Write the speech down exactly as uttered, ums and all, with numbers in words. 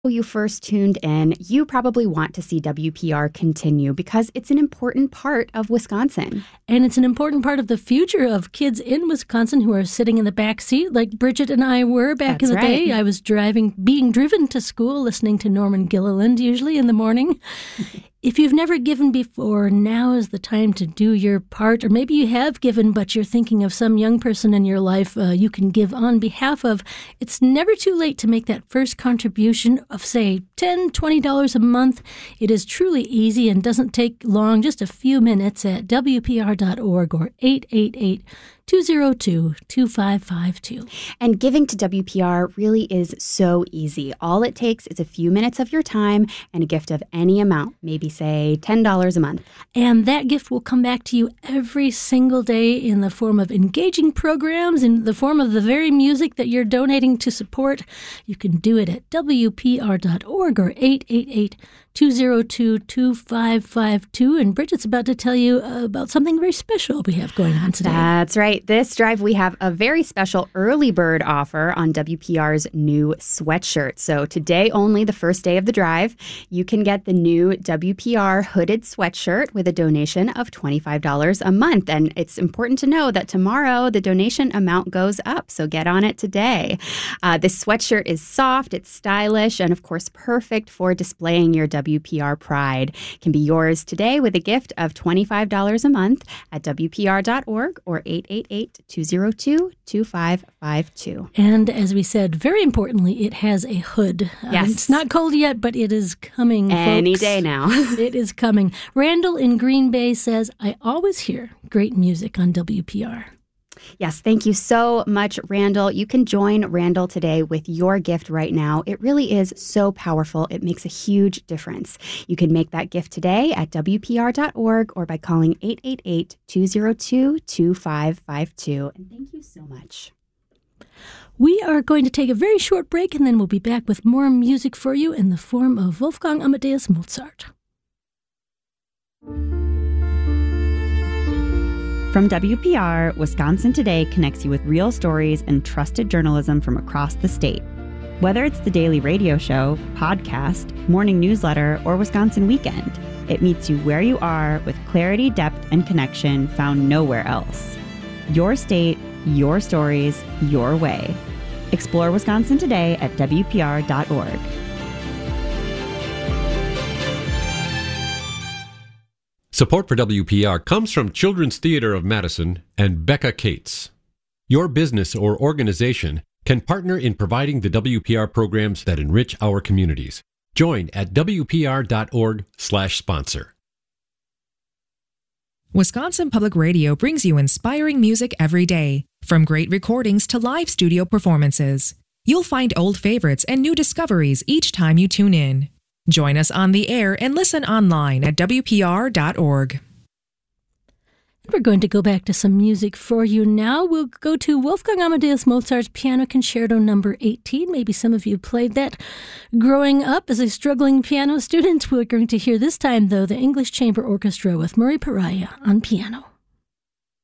you first tuned in, you probably want to see W P R continue because it's an important part of Wisconsin. And it's an important part of the future of kids in Wisconsin who are sitting in the back seat like Bridget and I were back That's in the right. day. I was driving, being driven to school, listening to Norman Gilliland usually in the morning. If you've never given before, now is the time to do your part. Or maybe you have given, but you're thinking of some young person in your life uh, you can give on behalf of. It's never too late to make that first contribution of, say, ten dollars, twenty dollars a month. It is truly easy and doesn't take long, just a few minutes at W P R dot org or eight eight eight, two zero two, two five five two. And giving to W P R really is so easy. All it takes is a few minutes of your time and a gift of any amount, maybe say ten dollars a month. And that gift will come back to you every single day in the form of engaging programs, in the form of the very music that you're donating to support. You can do it at W P R dot org or eight eight eight, two zero two, two five five two. And Bridget's about to tell you about something very special we have going on today. That's right. This drive, we have a very special early bird offer on W P R's new sweatshirt. So today only, the first day of the drive, you can get the new W P R hooded sweatshirt with a donation of twenty-five dollars a month. And it's important to know that tomorrow the donation amount goes up. So get on it today. Uh, this sweatshirt is soft, it's stylish, and of course perfect for displaying your W P R pride. It can be yours today with a gift of twenty-five dollars a month at W P R dot org or eight eight eight, two zero two, two five five two. And as we said, very importantly, it has a hood. Yes. Um, it's not cold yet, but it is coming, Any folks. day now. It is coming. Randall in Green Bay says, I always hear great music on W P R. Yes, thank you so much, Randall. You can join Randall today with your gift right now. It really is so powerful. It makes a huge difference. You can make that gift today at W P R dot org or by calling eight eight eight, two zero two, two five five two. And thank you so much. We are going to take a very short break, and then we'll be back with more music for you in the form of Wolfgang Amadeus Mozart. From W P R, Wisconsin Today connects you with real stories and trusted journalism from across the state. Whether it's the daily radio show, podcast, morning newsletter, or Wisconsin Weekend, it meets you where you are with clarity, depth, and connection found nowhere else. Your state, your stories, your way. Explore Wisconsin Today at W P R dot org. Support for W P R comes from Children's Theater of Madison and Becca Cates. Your business or organization can partner in providing the W P R programs that enrich our communities. Join at W P R dot org slash sponsor. Wisconsin Public Radio brings you inspiring music every day, from great recordings to live studio performances. You'll find old favorites and new discoveries each time you tune in. Join us on the air and listen online at W P R dot org. We're going to go back to some music for you now. We'll go to Wolfgang Amadeus Mozart's Piano Concerto number eighteen. Maybe some of you played that growing up as a struggling piano student. We're going to hear this time, though, the English Chamber Orchestra with Murray Pariah on piano.